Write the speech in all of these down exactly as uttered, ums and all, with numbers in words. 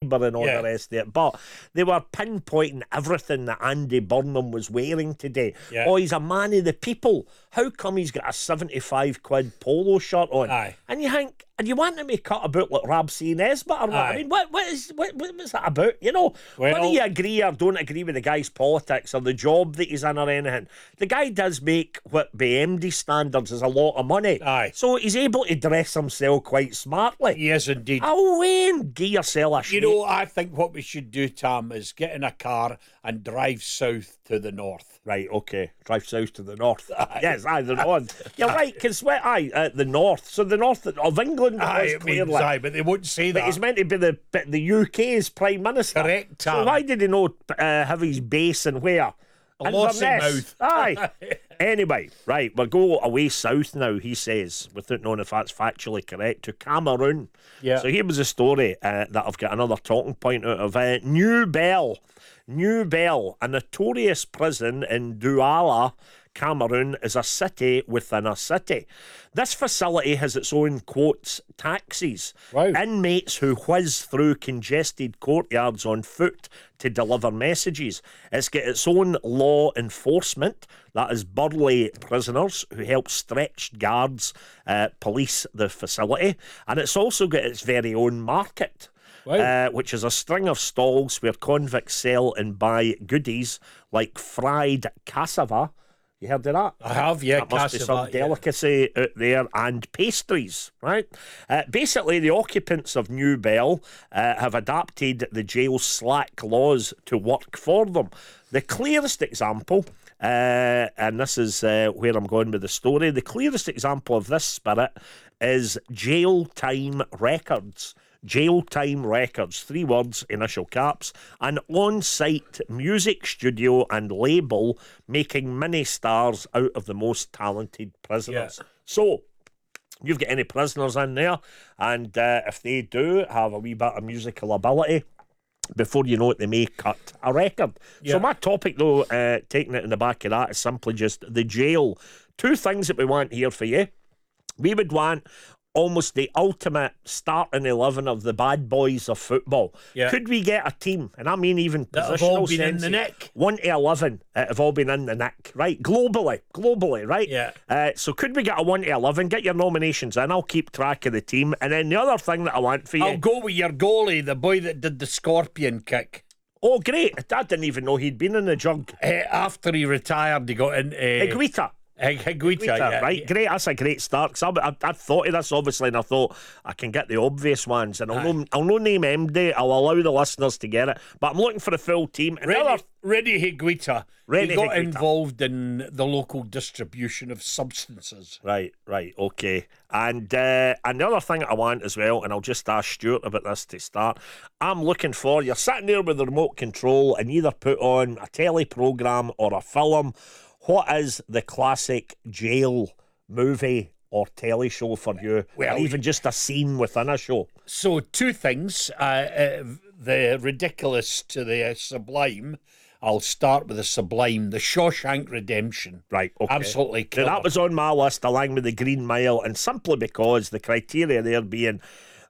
Labour and all Yeah. the rest of it. But they were pinpointing everything that Andy Burnham was wearing today. Yeah. Oh, he's a man of the people. How come he's got a seventy-five quid polo shirt on? Aye. And you think, and you want him to cut about like Rabsy Nesbitt or what? I Aye. mean, what, what is what, what was that about? You know, Well- whether you agree or don't agree with the guy's politics or the job that he's in or anything, the guy does make what by M D standards is a lot of money. Aye. So he's able to dress himself quite smartly. He is indeed. Oh, Wayne, give yourself a You shake. know, I think what we should do, Tom, is get in a car and drive south to the north. Right, okay. Drive south to the north. Yes, aye, the north. You're right, because, aye, uh, the north. So the north of England Aye, was it means clearly. aye, but they won't say But that. he's meant to be the but the U K's Prime Minister. Correct, So Tom. why did he not uh, have his base and where? Lossy Inverness. mouth. Aye. Anyway, right, we'll go away south now, he says, without knowing if that's factually correct, to Cameroon. Yeah. So here was a story uh, that I've got another talking point out of. Uh, New Bell. New Bell, a notorious prison in Douala, Cameroon, is a city within a city. This facility has its own, quotes, taxis. Wow. Inmates who whiz through congested courtyards on foot to deliver messages. It's got its own law enforcement, that is burly prisoners who help stretched guards uh, police the facility. And it's also got its very own market. Wow. Uh, which is a string of stalls where convicts sell and buy goodies like fried cassava. You heard of that? I have, yeah, That must be cassava, some yeah. delicacy out there, and pastries, right? Uh, basically, the occupants of New Bell uh, have adapted the jail's slack laws to work for them. The clearest example, uh, and this is uh, where I'm going with the story, the clearest example of this spirit is Jail Time Records. Jail Time Records, three words, initial caps, an on-site music studio and label making mini stars out of the most talented prisoners. Yeah. So, you've got any prisoners in there, and uh, if they do have a wee bit of musical ability, before you know it, they may cut a record. Yeah. So my topic, though, uh, taking it in the back of that, is simply just the jail. Two things that we want here for you. We would want almost the ultimate starting eleven of the bad boys of football. Yeah. Could we get a team, and I mean even That have positional all been in the sense, nick. one to eleven uh, have all been in the nick, right? Globally, globally, right? Yeah. Uh, so could we get a one to eleven? Get your nominations in. I'll keep track of the team, and then the other thing that I want for you. I'll go with your goalie, the boy that did the scorpion kick. Oh, great! I didn't even know he'd been in the jug. Uh, after he retired, he got in. Uh, Higuita. Higuita, yeah, right, yeah. great. That's a great start. Cause I, I, I thought of this obviously, and I thought I can get the obvious ones, and I'll no, I'll no name M D. I'll allow the listeners to get it, but I'm looking for a full team. And the Ready, other- Ready Higuita. Ready he got Higuita. involved in the local distribution of substances. Right, right, okay. And uh, and the other thing I want as well, and I'll just ask Stuart about this to start. I'm looking for, you're sitting there with the remote control and either put on a telly programme or a film. What is the classic jail movie or telly show for you? Well, or even just a scene within a show? So, two things. Uh, uh, the ridiculous to the uh, sublime. I'll start with the sublime. The Shawshank Redemption. Right, okay. Absolutely Now, killer. that was on my list along with the Green Mile, and simply because the criteria there being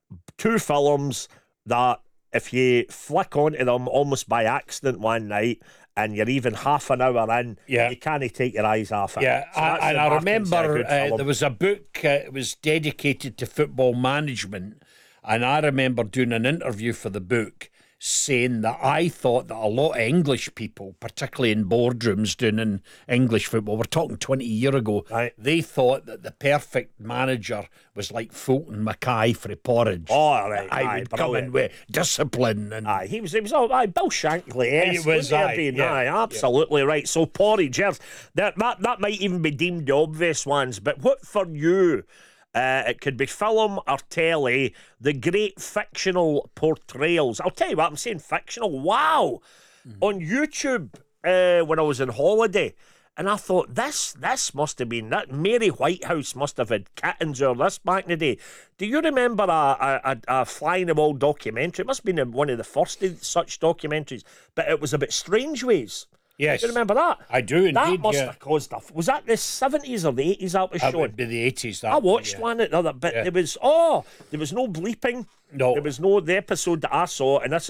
two films that if you flick onto them almost by accident one night and you're even half an hour in, Yeah. you can't take your eyes off it. Yeah, So I, that's and the I markings of a remember good uh, film. there was a book, uh, it was dedicated to football management, and I remember doing an interview for the book saying that I thought that a lot of English people, particularly in boardrooms doing in English football, we're talking twenty years ago, Right. they thought that the perfect manager was like Fulton Mackay for a porridge. Oh, right, I aye, would come in brilliant. with discipline and Aye, he was, he was all, aye, Bill Shankly, He was, aye, yeah, aye, absolutely right. So, porridge, yes, that, that, that might even be deemed the obvious ones, but what for you? Uh, it could be film or telly, the great fictional portrayals. I'll tell you what, I'm saying fictional. Wow. Mm-hmm. On YouTube, uh, when I was on holiday, and I thought, this this must have been, that Mary Whitehouse must have had kittens or this back in the day. Do you remember a, a, a, a fly in the wall documentary? It must have been one of the first of such documentaries, but it was about Strangeways. yes, Do you remember that? I do That indeed. must yeah. have caused a... Was that the seventies or the eighties that was That shown? would be the eighties. That I watched yeah. one at the other, but Yeah. there was, oh, there was no bleeping. No. There was no, the episode that I saw, and this